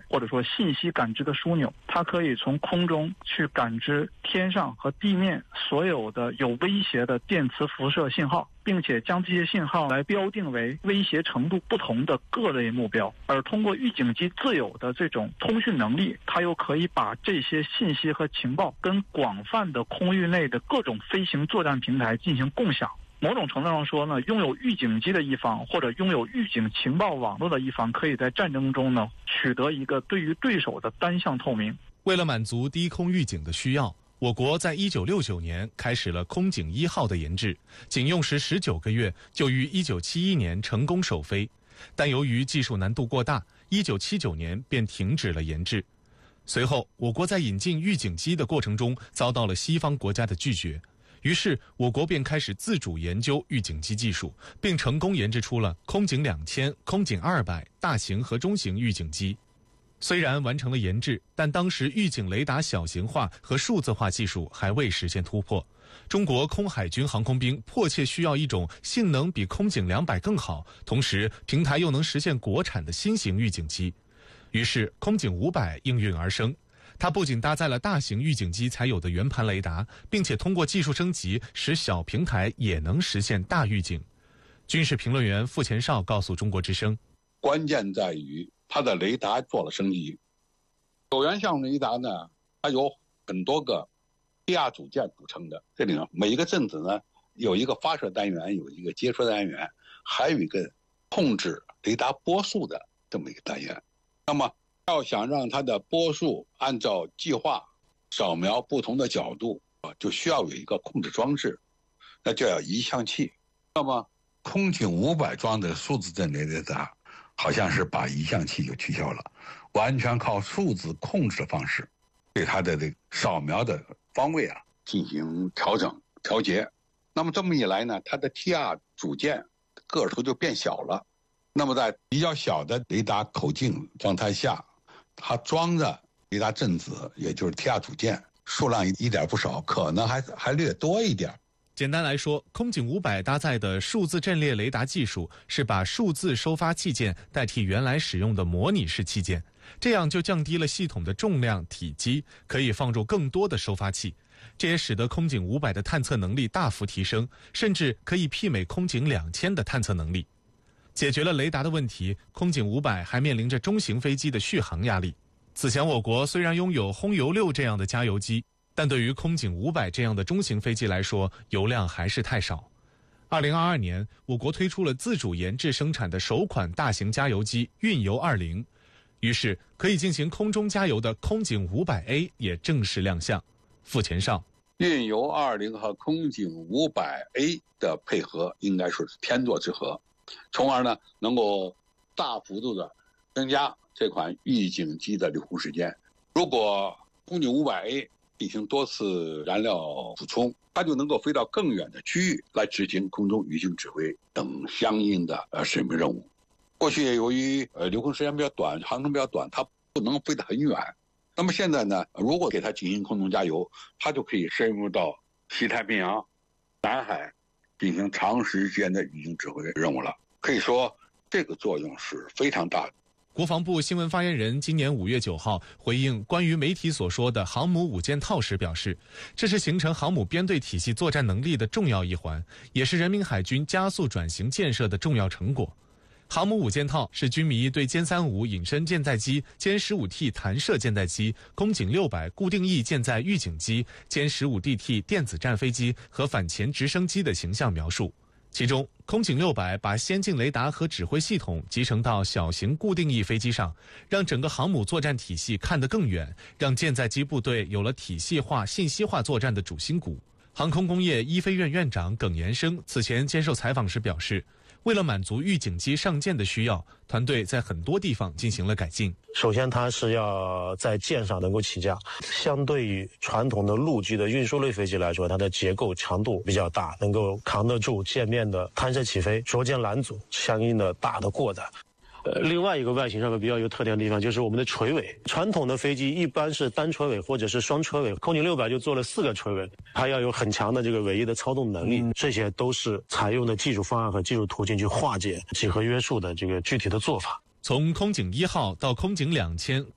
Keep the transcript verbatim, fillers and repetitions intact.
或者说信息感知的枢纽，它可以从空中去感知天上和地面所有的有威胁的电磁辐射信号，并且将这些信号来标定为威胁程度不同的各类目标。而通过预警机自有的这种通讯能力，它又可以把这些信息和情报跟广泛的空域内的各种飞行作战平台进行共享。某种程度上说呢，拥有预警机的一方或者拥有预警情报网络的一方，可以在战争中呢取得一个对于对手的单向透明。 为了满足低空预警的需要，我国在一九六九年开始了空警一号的研制，仅用时十九个月就于一九七一年成功首飞，但由于技术难度过大，一九七九年便停止了研制。随后，我国在引进预警机的过程中遭到了西方国家的拒绝。于是，我国便开始自主研究预警机技术，并成功研制出了空警两千、空警二百大型和中型预警机。虽然完成了研制，但当时预警雷达小型化和数字化技术还未实现突破。中国空海军航空兵迫切需要一种性能比空警两百更好，同时平台又能实现国产的新型预警机。于是，空警五百应运而生。它不仅搭载了大型预警机才有的圆盘雷达，并且通过技术升级，使小平台也能实现大预警。军事评论员傅前绍告诉中国之声， 关键在于它的雷达做了升级。有源相雷达呢，它有很多个低压组件组成的，这里呢每一个阵子呢有一个发射单元，有一个接收单元，还有一个控制雷达波束的这么一个单元。那么要想让它的波束按照计划扫描不同的角度，就需要有一个控制装置，那就要移向器。那么空警五百装的数字阵列雷达好像是把移向器就取消了，完全靠数字控制的方式对它的这个扫描的方位啊进行调整调节。那么这么一来呢，它的 T R 组件个头就变小了。那么在比较小的雷达口径状态下，它装的雷达阵子，也就是 T R 组件数量一点不少，可能还还略多一点。 简单来说，空警五百搭载的数字阵列雷达技术是把数字收发器件代替原来使用的模拟式器件，这样就降低了系统的重量体积，可以放入更多的收发器。这也使得空警五百的探测能力大幅提升，甚至可以媲美空警两千的探测能力。解决了雷达的问题，空警五百还面临着中型飞机的续航压力。此前我国虽然拥有轰油六这样的加油机，但对于空警五百这样的中型飞机来说，油量还是太少。二零二二年，我国推出了自主研制生产的首款大型加油机运油二零，于是可以进行空中加油的空警五百 A 也正式亮相。傅前绍， 运油二零和空警五百 A 的配合应该说是天作之合，从而呢能够大幅度的增加这款预警机的留空时间。如果空警五百 A 进行多次燃料补充，它就能够飞到更远的区域来执行空中预警指挥等相应的呃使命任务。过去由于呃留空时间比较短，航程比较短，它不能飞得很远。那么现在呢，如果给它进行空中加油，它就可以深入到西太平洋、南海进行长时间的预警指挥任务了。可以说这个作用是非常大的。 国防部新闻发言人今年五月九号回应关于媒体所说的航母五件套时表示，这是形成航母编队体系作战能力的重要一环，也是人民海军加速转型建设的重要成果。航母五件套是军迷对歼三五隐身舰载机、歼十五 T 弹射舰载机、空警六百固定翼舰载预警机、歼十五 D T 电子战飞机和反潜直升机的形象描述。其中，空警六百把先进雷达和指挥系统集成到小型固定翼飞机上，让整个航母作战体系看得更远，让舰载机部队有了体系化、信息化作战的主心骨。航空工业医飞院院长耿延生此前接受采访时表示，为了满足预警机上舰的需要，团队在很多地方进行了改进。 首先，它是要在舰上能够起降，相对于传统的陆基的运输类飞机来说，它的结构强度比较大，能够扛得住舰面的弹射起飞、着舰拦阻相应的大的过载。呃，另外一个外形上面比较有特点的地方就是我们的垂尾。传统的飞机一般是单垂尾或者是双垂尾，空警六百就做了四个垂尾，它要有很强的这个尾翼的操纵能力，嗯、这些都是采用的技术方案和技术途径去化解几何约束的这个具体的做法。 从空警一号到空警两千、